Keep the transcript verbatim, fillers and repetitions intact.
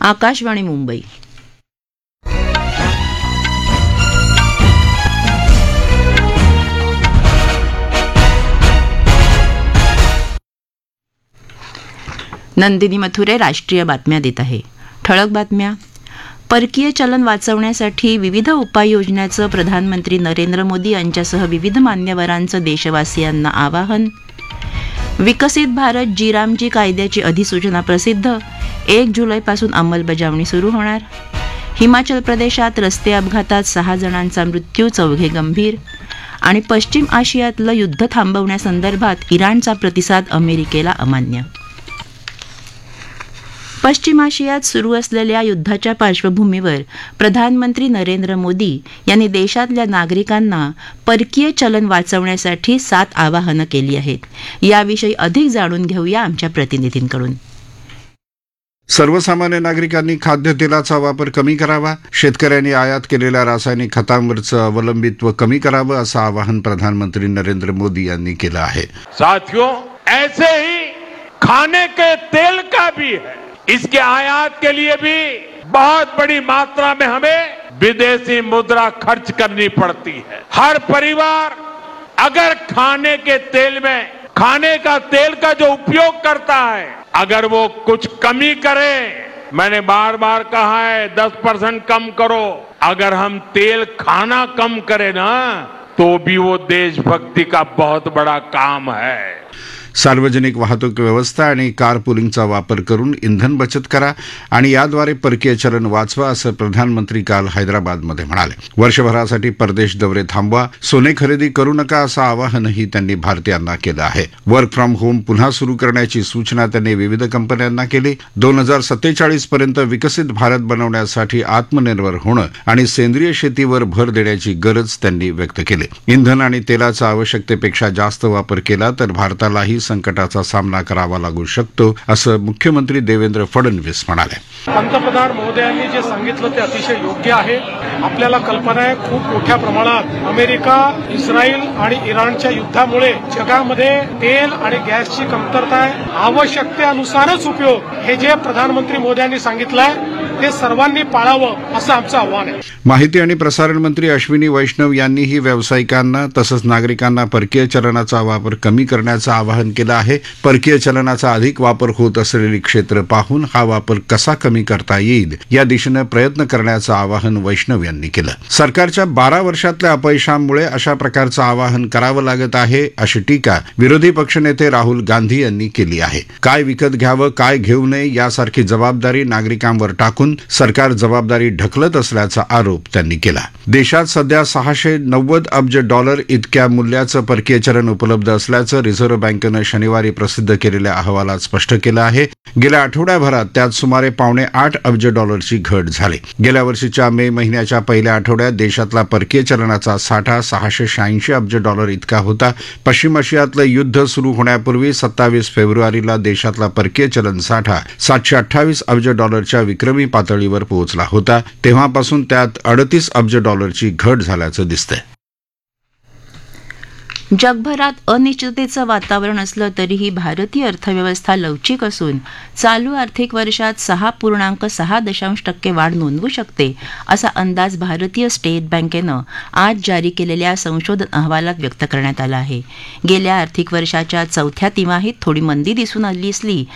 आकाशवाणी मुंबई. नंदिनी मथुरे राष्ट्रीय बातम्या देत आहे. ठळक बातम्या. परकीय चलन वाचवण्यासाठी विविध उपाययोजनांचं प्रधानमंत्री नरेंद्र मोदी यांच्यासह विविध मान्यवरांचं देशवासियांना आवाहन. विकसित भारत जी रामजी कायद्याची अधिसूचना प्रसिद्ध. एक जुलैपासून अंमलबजावणी सुरू होणार. हिमाचल प्रदेशात रस्ते अपघातात सहा जणांचा मृत्यू, चौघे गंभीर. आणि पश्चिम आशियातलं युद्ध थांबवण्यासंदर्भात इराणचा प्रतिसाद अमेरिकेला अमान्य. पश्चिम आशियात सुरू असलेल्या युद्धाच्या पार्श्वभूमीवर प्रधानमंत्री नरेंद्र मोदी यांनी देशातल्या नागरिकांना परकीय चलन वाचवण्यासाठी सात आवाहनं केली आहेत. याविषयी अधिक जाणून घेऊया आमच्या प्रतिनिधींकडून. सर्वसामान्य नागरिकांनी खाद्यतेलाचा वापर कमी करावा, शेतकऱ्यांनी आयात केलेल्या रासायनिक खतांवरचं अवलंबित्व कमी करावं, असं आवाहन प्रधानमंत्री नरेंद्र मोदी यांनी केलं आहे. साथियों, ऐसे ही खाने के तेल का भी है. इसके आयात के लिए भी बहुत बड़ी मात्रा में हमें विदेशी मुद्रा खर्च करनी पड़ती है. हर परिवार अगर खाने के तेल में खाने का तेल का जो उपयोग करता है, अगर वो कुछ कमी करे, मैंने बार बार कहा है दस परसेंट कम करो. अगर हम तेल खाना कम करें ना, तो भी वो देशभक्ति का बहुत बड़ा काम है. सार्वजनिक वाहतूक व्यवस्था आणि कार पुलिंगचा वापर करून इंधन बचत करा आणि याद्वारे परकीय चलन वाचवा, असं प्रधानमंत्री काल हैदराबादमध्ये म्हणाले. वर्षभरासाठी परदेश दौरे थांबवा, सोने खरेदी करू नका, असं आवाहनही त्यांनी भारतीयांना केलं आहे. वर्क फ्रॉम होम पुन्हा सुरू करण्याची सूचना त्यांनी विविध कंपन्यांना केली. दोन हजार सत्तेचाळीस पर्यंत विकसित भारत बनवण्यासाठी आत्मनिर्भर होणं आणि सेंद्रिय शेतीवर भर देण्याची गरज त्यांनी व्यक्त केली. इंधन आणि तेलाचा आवश्यकतेपेक्षा जास्त वापर केला तर भारतालाही संकटाचा सामना करावा लागू शकतो, असं मुख्यमंत्री देवेंद्र फडणवीस म्हणाले. पंतप्रधान महोदयांनी जे सांगितलं ते अतिशय योग्य आहे. आपल्याला कल्पना आहे, खूप मोठ्या प्रमाणात अमेरिका, इस्रायल आणि इराणच्या युद्धामुळे जगामध्ये तेल आणि गॅसची कमतरता आहे. आवश्यकतेनुसारच उपयोग, हे जे प्रधानमंत्री मोदयांनी सांगितलंय ते सर्वांनी पाळावं, असं आमचं आव्हान आहे. माहिती आणि प्रसारण मंत्री अश्विनी वैष्णव यांनीही व्यावसायिकांना तसंच नागरिकांना परकीय चलनाचा वापर कमी करण्याचं आवाहन केलं आहे. परकीय चलनाचा अधिक वापर होत असलेली क्षेत्र पाहून हा वापर कसा कमी करता येईल या दिशेनं प्रयत्न करण्याचं आवाहन वैष्णव यांनी केलं. सरकारच्या बारा वर्षातल्या अपयशांमुळे अशा प्रकारचं आवाहन करावं लागत आहे, अशी टीका विरोधी पक्षनेते राहुल गांधी यांनी केली आहे. काय विकत घ्यावं, काय घेऊ नये यासारखी जबाबदारी नागरिकांवर टाकून सरकार जबाबदारी ढकलत असल्याचा आरोप त्यांनी केला. देशात सध्या सहाशे नव्वद अब्ज डॉलर इतक्या मूल्याचं परकीय चलन उपलब्ध असल्याचं रिझर्व्ह बँकेनं शनिवारी प्रसिद्ध केलेल्या अहवालात स्पष्ट केलं आहे. गेल्या आठवड्याभरात त्यात सुमारे पावणे आठ अब्ज डॉलरची घट झाली. गेल्या वर्षीच्या मे महिन्याच्या पहिल्या आठवड्यात देशातला परकीय चलनाचा साठा सहाशे शहाऐंशी अब्ज डॉलर इतका होता. पश्चिम आशियातलं युद्ध सुरू होण्यापूर्वी सत्तावीस फेब्रुवारीला देशातला परकीय चलन साठा सातशे अठ्ठावीस अब्ज डॉलरच्या विक्रमी पातळीवर पोहोचला होता. तेव्हापासून त्यात अडतीस अब्ज डॉलरची घट झाल्याचं दिसतंय. जगभरात अनिश्चिततेचं वातावरण असलं तरीही भारतीय अर्थव्यवस्था लवचिक असून चालू आर्थिक वर्षात सहा पूर्णांक सहा दशांश टक्के वाढ नोंदवू शकते, असा अंदाज भारतीय स्टेट बँकेनं आज जारी केलेल्या संशोधन अहवालात व्यक्त करण्यात आला आहे. गेल्या आर्थिक वर्षाच्या चौथ्या तिमाहीत थोडी मंदी दिसून आली असली